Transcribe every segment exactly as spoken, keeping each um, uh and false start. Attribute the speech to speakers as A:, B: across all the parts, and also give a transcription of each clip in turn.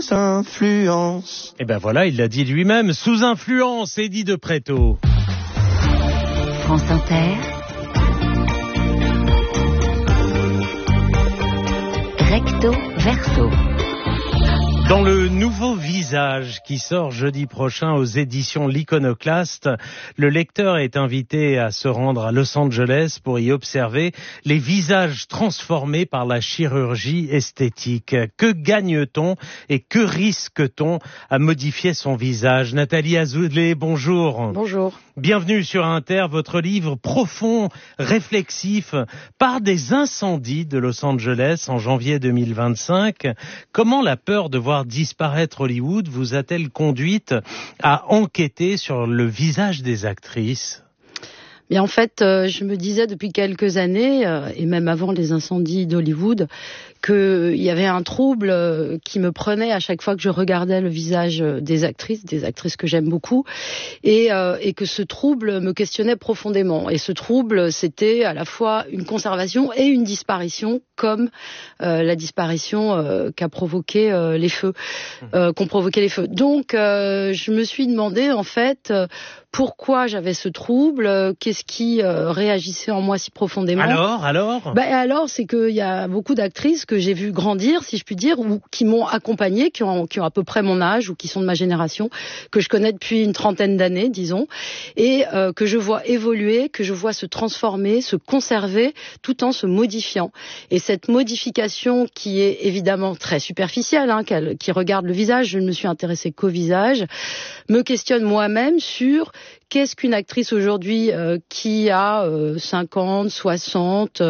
A: Influence.
B: Et ben voilà, il l'a dit lui-même, sous influence, Eddie de Pretto.
C: France Inter. Recto verso.
B: Dans le nouveau visage qui sort jeudi prochain aux éditions L'Iconoclaste, le lecteur est invité à se rendre à Los Angeles pour y observer les visages transformés par la chirurgie esthétique. Que gagne-t-on et que risque-t-on à modifier son visage? Nathalie Azoulay, bonjour.
D: Bonjour.
B: Bienvenue sur Inter, votre livre profond, réflexif, part des incendies de Los Angeles en janvier deux mille vingt-cinq. Comment la peur de voir disparaître Hollywood vous a-t-elle conduite à enquêter sur le visage des actrices ?
D: Mais en fait, euh, je me disais depuis quelques années, euh, et même avant les incendies d'Hollywood, qu'il y avait un trouble euh, qui me prenait à chaque fois que je regardais le visage des actrices, des actrices que j'aime beaucoup, et, euh, et que ce trouble me questionnait profondément. Et ce trouble, c'était à la fois une conservation et une disparition, comme euh, la disparition euh, qu'a provoqué euh, les feux, euh, qu'ont provoqué les feux. Donc, euh, je me suis demandé, en fait, euh, pourquoi j'avais ce trouble, euh, qu'est-ce qui euh, réagissait en moi si profondément.
B: Alors, alors
D: Ben alors, c'est qu'il y a beaucoup d'actrices que j'ai vues grandir, si je puis dire, ou qui m'ont accompagnée, qui ont, qui ont à peu près mon âge, ou qui sont de ma génération, que je connais depuis une trentaine d'années, disons, et euh, que je vois évoluer, que je vois se transformer, se conserver, tout en se modifiant. Et cette modification qui est évidemment très superficielle, hein, qui regarde le visage, je ne me suis intéressée qu'au visage, me questionne moi-même sur qu'est-ce qu'une actrice aujourd'hui euh, qui a euh, cinquante, soixante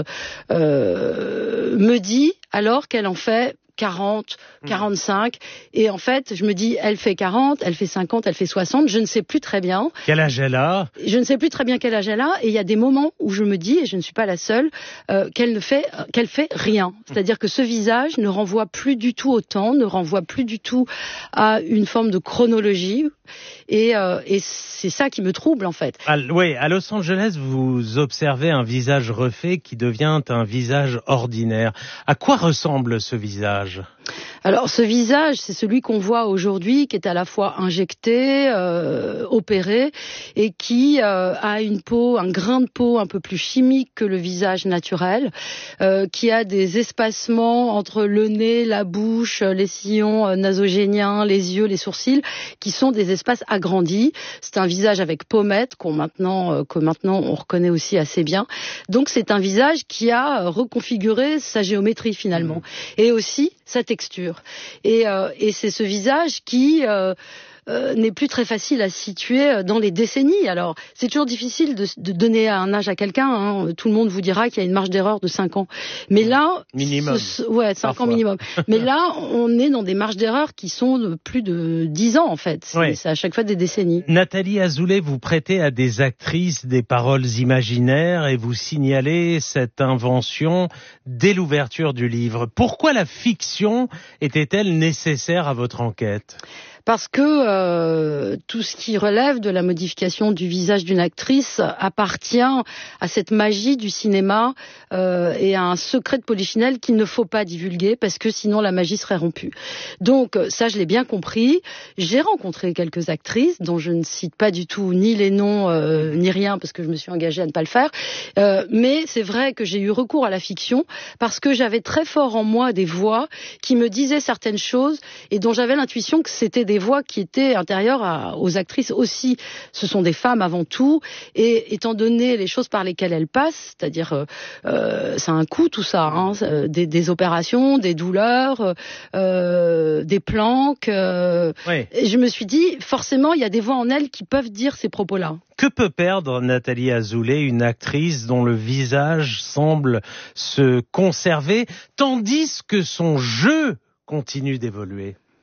D: euh, me dit alors qu'elle en fait quarante, quarante-cinq, et en fait, je me dis, elle fait quarante, elle fait cinquante, elle fait soixante, je ne sais plus très bien.
B: Quel âge elle a ?
D: Je ne sais plus très bien quel âge elle a, et il y a des moments où je me dis, et je ne suis pas la seule, euh, qu'elle ne fait, qu'elle fait rien. C'est-à-dire que ce visage ne renvoie plus du tout au temps, ne renvoie plus du tout à une forme de chronologie, et, euh, et c'est ça qui me trouble, en fait.
B: À, oui, à Los Angeles, vous observez un visage refait qui devient un visage ordinaire. À quoi ressemble ce visage ?
D: Alors, ce visage, c'est celui qu'on voit aujourd'hui, qui est à la fois injecté, euh, opéré, et qui euh, a une peau, un grain de peau un peu plus chimique que le visage naturel, euh, qui a des espacements entre le nez, la bouche, les sillons euh, nasogéniens, les yeux, les sourcils, qui sont des espaces agrandis. C'est un visage avec pommettes qu'on maintenant, euh, que maintenant on reconnaît aussi assez bien. Donc, c'est un visage qui a reconfiguré sa géométrie finalement, mmh. et aussi sa texture. Et, euh, et c'est ce visage qui euh, euh, n'est plus très facile à situer dans les décennies. Alors, c'est toujours difficile de, de donner un âge à quelqu'un. Hein. Tout le monde vous dira qu'il y a une marge d'erreur de cinq ans. Mais là,
B: minimum.
D: Ce, ouais, cinq ans minimum. Mais là, on est dans des marges d'erreur qui sont de plus de dix ans en fait. C'est,
B: ouais.
D: c'est à chaque fois des décennies.
B: Nathalie Azoulay, vous prêtez à des actrices des paroles imaginaires et vous signalez cette invention dès l'ouverture du livre. Pourquoi la fiction était-elle nécessaire à votre enquête ?
D: Parce que euh, tout ce qui relève de la modification du visage d'une actrice appartient à cette magie du cinéma euh, et à un secret de polichinelle qu'il ne faut pas divulguer parce que sinon la magie serait rompue. Donc ça, je l'ai bien compris. J'ai rencontré quelques actrices dont je ne cite pas du tout ni les noms euh, ni rien parce que je me suis engagée à ne pas le faire. Euh, mais c'est vrai que j'ai eu recours à la fiction parce que j'avais très fort en moi des voix qui me disaient certaines choses et dont j'avais l'intuition que c'était des des voix qui étaient intérieures à, aux actrices aussi. Ce sont des femmes avant tout, et étant donné les choses par lesquelles elles passent, c'est-à-dire euh, euh, c'est un coût tout ça, hein, des, des opérations, des douleurs, euh, des planques. Euh,
B: oui.
D: Et je me suis dit, forcément, il y a des voix en elles qui peuvent dire ces propos-là.
B: Que peut perdre Nathalie Azoulay, une actrice dont le visage semble se conserver, tandis que son jeu continue d'évoluer ?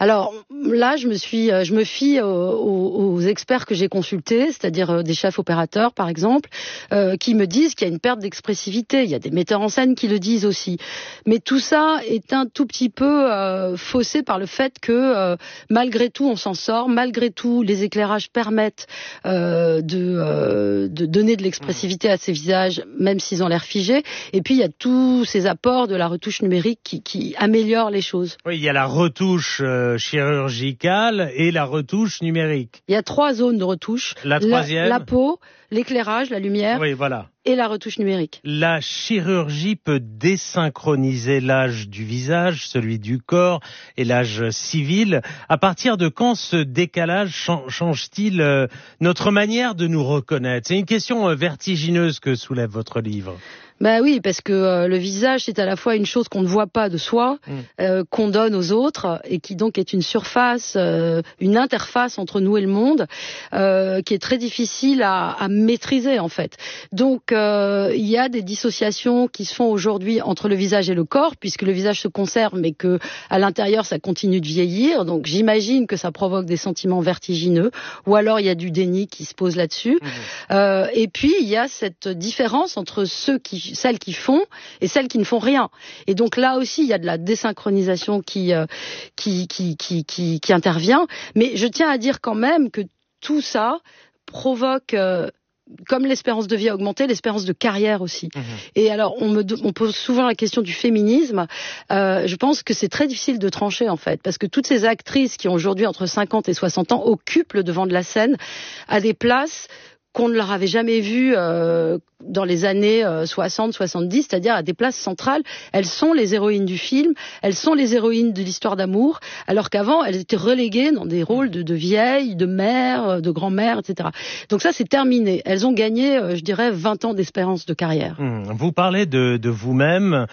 D: Alors là, je me suis, je me fie aux, aux, aux experts que j'ai consultés, c'est-à-dire des chefs opérateurs, par exemple, euh, qui me disent qu'il y a une perte d'expressivité. Il y a des metteurs en scène qui le disent aussi. Mais tout ça est un tout petit peu euh, faussé par le fait que euh, malgré tout, on s'en sort. Malgré tout, les éclairages permettent euh, de, euh, de donner de l'expressivité à ces visages, même s'ils ont l'air figés. Et puis, il y a tous ces apports de la retouche numérique qui, qui améliorent les choses.
B: Oui, il y a la retouche euh, chirurgicale et la retouche numérique.
D: Il y a trois zones de retouche.
B: La troisième,
D: la, la peau, l'éclairage, la lumière.
B: Oui, voilà.
D: Et la retouche numérique.
B: La chirurgie peut désynchroniser l'âge du visage, celui du corps et l'âge civil. À partir de quand ce décalage change-t-il euh, notre manière de nous reconnaître? C'est une question euh, vertigineuse que soulève votre livre.
D: Ben oui, parce que euh, le visage, c'est à la fois une chose qu'on ne voit pas de soi, mmh. euh, qu'on donne aux autres, et qui donc est une surface, euh, une interface entre nous et le monde, euh, qui est très difficile à, à maîtriser en fait. Donc euh, il y a des dissociations qui se font aujourd'hui entre le visage et le corps, puisque le visage se conserve, mais que à l'intérieur ça continue de vieillir. Donc j'imagine que ça provoque des sentiments vertigineux, ou alors il y a du déni qui se pose là-dessus. Mmh. Euh, et puis il y a cette différence entre ceux qui celles qui font et celles qui ne font rien. Et donc là aussi, il y a de la désynchronisation qui, euh, qui, qui, qui, qui, qui intervient. Mais je tiens à dire quand même que tout ça provoque... Euh, comme l'espérance de vie a augmenté, l'espérance de carrière aussi. Mmh. Et alors, on me on pose souvent la question du féminisme. Euh, je pense que c'est très difficile de trancher, en fait, parce que toutes ces actrices qui ont aujourd'hui entre cinquante et soixante ans occupent le devant de la scène à des places qu'on ne leur avait jamais vues euh, dans les années euh, soixante soixante-dix, c'est-à-dire à des places centrales. Elles sont les héroïnes du film, elles sont les héroïnes de l'histoire d'amour, alors qu'avant, elles étaient reléguées dans des rôles de, de vieilles, de mères, de grand-mères, et cetera. Donc ça, c'est terminé. Elles ont gagné, euh, je dirais, vingt ans d'espérance de carrière.
B: Mmh. Vous parlez de, de vous-même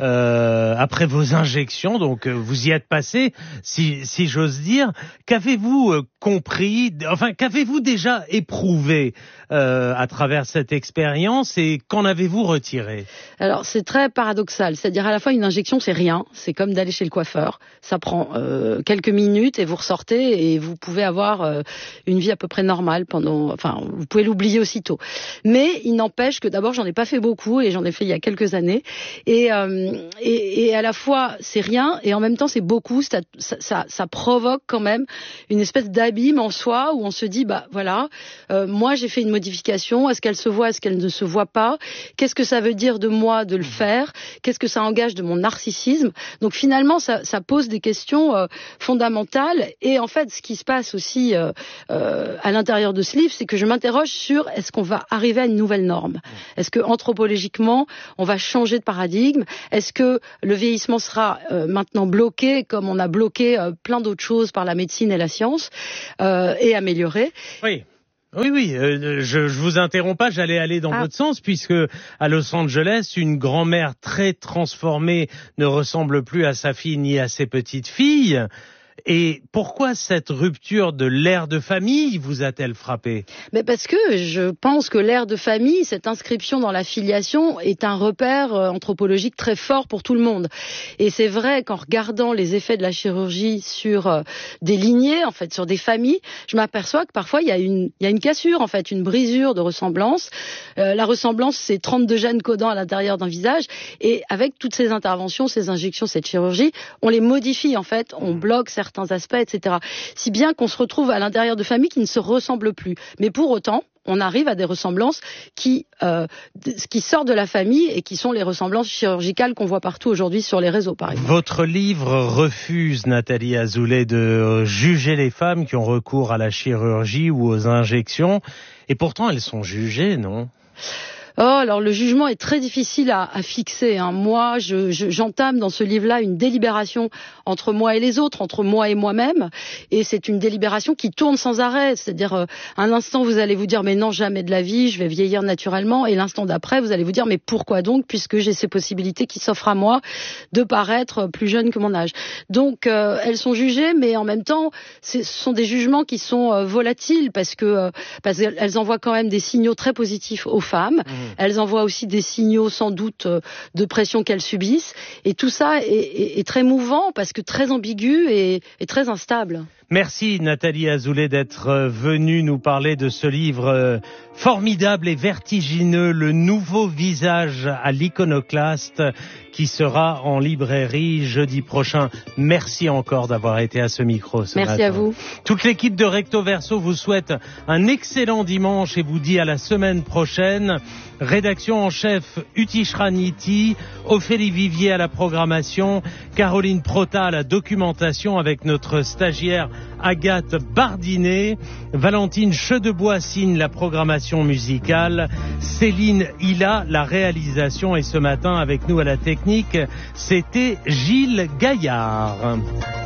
B: euh, après vos injections, donc vous y êtes passé, si, si j'ose dire. Qu'avez-vous euh, compris, enfin, qu'avez-vous déjà éprouvé euh, à travers cette expérience et qu'en avez-vous retiré?
D: Alors, c'est très paradoxal. C'est-à-dire, à la fois, une injection, c'est rien. C'est comme d'aller chez le coiffeur. Ça prend euh, quelques minutes et vous ressortez et vous pouvez avoir euh, une vie à peu près normale pendant... Enfin, vous pouvez l'oublier aussitôt. Mais il n'empêche que d'abord, j'en ai pas fait beaucoup et j'en ai fait il y a quelques années. Et, euh, et, et à la fois, c'est rien et en même temps, c'est beaucoup. Ça, ça, ça provoque quand même une espèce d'abîme en soi où on se dit, bah voilà, euh, moi, j'ai fait une modification. Est-ce qu'elle se voit, est-ce qu'elle ne se voit pas? Qu'est-ce que ça veut dire de moi de le faire? Qu'est-ce que ça engage de mon narcissisme? Donc finalement, ça, ça pose des questions euh, fondamentales. Et en fait, ce qui se passe aussi euh, euh, à l'intérieur de ce livre, c'est que je m'interroge sur est-ce qu'on va arriver à une nouvelle norme? Est-ce que anthropologiquement, on va changer de paradigme? Est-ce que le vieillissement sera euh, maintenant bloqué comme on a bloqué euh, plein d'autres choses par la médecine et la science euh, et amélioré?
B: Oui. Oui, oui, euh, je, je vous interromps pas, j'allais aller dans ah. votre sens, puisque à Los Angeles, une grand-mère très transformée ne ressemble plus à sa fille ni à ses petites filles. Et pourquoi cette rupture de l'ère de famille vous a-t-elle frappé?
D: Mais parce que je pense que l'ère de famille, cette inscription dans la filiation, est un repère anthropologique très fort pour tout le monde. Et c'est vrai qu'en regardant les effets de la chirurgie sur des lignées, en fait, sur des familles, je m'aperçois que parfois il y a une, il y a une cassure, en fait, une brisure de ressemblance. Euh, la ressemblance, c'est trente-deux gènes codants à l'intérieur d'un visage. Et avec toutes ces interventions, ces injections, cette chirurgie, on les modifie, en fait, on bloque certains aspects, et cetera. Si bien qu'on se retrouve à l'intérieur de familles qui ne se ressemblent plus. Mais pour autant, on arrive à des ressemblances qui, euh, qui sortent de la famille et qui sont les ressemblances chirurgicales qu'on voit partout aujourd'hui sur les réseaux, par exemple.
B: Votre livre refuse, Nathalie Azoulay, de juger les femmes qui ont recours à la chirurgie ou aux injections. Et pourtant, elles sont jugées, non ?
D: Oh, alors le jugement est très difficile à, à fixer. Hein. Moi, je, je, j'entame dans ce livre-là une délibération entre moi et les autres, entre moi et moi-même, et c'est une délibération qui tourne sans arrêt. C'est-à-dire, euh, un instant vous allez vous dire mais non, jamais de la vie, je vais vieillir naturellement, et l'instant d'après vous allez vous dire mais pourquoi donc, puisque j'ai ces possibilités qui s'offrent à moi de paraître plus jeune que mon âge. Donc euh, elles sont jugées, mais en même temps, ce sont des jugements qui sont euh, volatiles parce que euh, parce qu'elles envoient quand même des signaux très positifs aux femmes. Mmh. elles envoient aussi des signaux sans doute de pression qu'elles subissent. Et tout ça est, est, est très mouvant parce que très ambigu et, et très instable.
B: Merci Nathalie Azoulay d'être venue nous parler de ce livre formidable et vertigineux, Le nouveau visage à l'Iconoclaste, qui sera en librairie jeudi prochain. Merci encore d'avoir été à ce micro ce
D: Merci
B: matin.
D: à vous.
B: Toute l'équipe de Recto Verso vous souhaite un excellent dimanche et vous dit à la semaine prochaine. Rédaction en chef Uti Shraniti, Ophélie Vivier à la programmation, Caroline Prota à la documentation avec notre stagiaire Agathe Bardinet, Valentine Chedebois signe la programmation musicale, Céline Hilla la réalisation et ce matin avec nous à la technique, c'était Gilles Gaillard.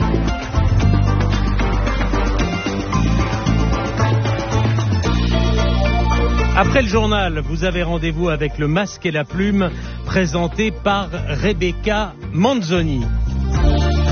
B: Après le journal, vous avez rendez-vous avec Le Masque et la Plume, présenté par Rebecca Manzoni.